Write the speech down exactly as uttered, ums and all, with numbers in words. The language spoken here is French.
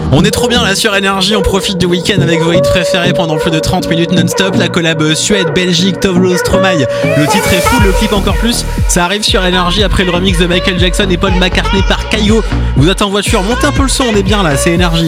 On est trop bien là sur Énergie, on profite du week-end avec vos hits préférés pendant plus de trente minutes non-stop. La collab Suède, Belgique, Tovlo, Stromae. Le titre est fou, le clip encore plus. Ça arrive sur Énergie après le remix de Michael Jackson et Paul McCartney par Kygo. Vous êtes en voiture, montez un peu le son, on est bien là, c'est Énergie.